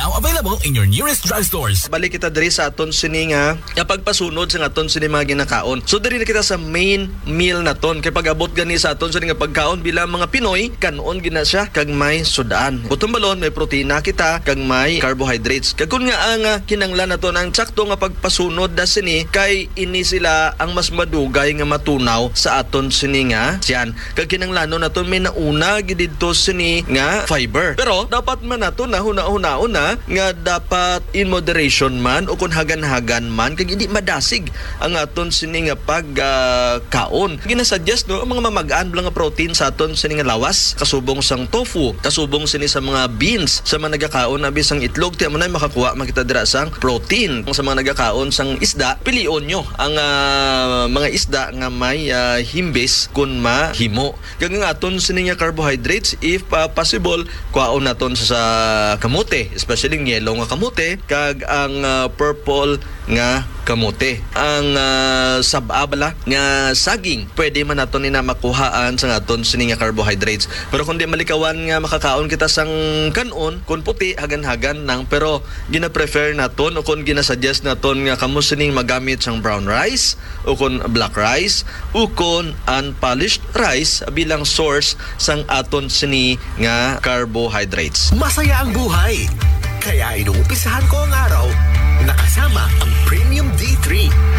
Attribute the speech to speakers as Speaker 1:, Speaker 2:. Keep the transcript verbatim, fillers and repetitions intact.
Speaker 1: Now available in your nearest drugstores.
Speaker 2: Balik kita diri sa aton sini nga kapag pasunod sa aton sini mga ginakaon. So diri na kita sa main meal naton kay pag-abot gani sa aton sini nga pagkaon bilang mga Pinoy kanon gina siya kag may sudaan. Butong balon may protina kita kag may carbohydrates. Kag kun nga ang uh, kinanglan naton ang sakto nga pagpasunod da sini kay ini sila ang mas madugay nga matunaw sa aton sini nga siyan. Kag kinanglanon naton may nauna gid didto sini nga fiber. Pero dapat man naton na huna-hunaon na nga dapat in moderation man o kung hagan-hagan man kag hindi madasig ang aton sini nga pagkaon. Uh, Ginasuggest no ang mga mamagaan lang nga protein sa aton sini nga lawas, kasubong sang tofu, kasubong sini sa mga beans, sa mga nagakaon na bisang itlog ti mo na makakuha makita dira sang protein. Sa mga nagakaon sang isda, pilion nyo ang uh, mga isda nga may uh, himbis kun mahimo. Kag nga aton sini nga carbohydrates if uh, possible kuhaon naton sa, sa kamote, especially ng yellow nga kamote kag ang uh, purple nga kamote. Ang uh, sababala nga saging pwede man naton ni na makuhaan sa aton sini nga carbohydrates. Pero kung di malikawan nga makakaon kita sang kanon kun puti hagan-hagan nang pero gina-prefer naton o kung gina-suggest naton nga kamo sining magamit sang brown rice o kung black rice o kung unpolished rice bilang source sang aton sini nga carbohydrates.
Speaker 3: Masaya ang buhay. Kaya inuumpisahan ko ang araw nakasama ang Premium D three.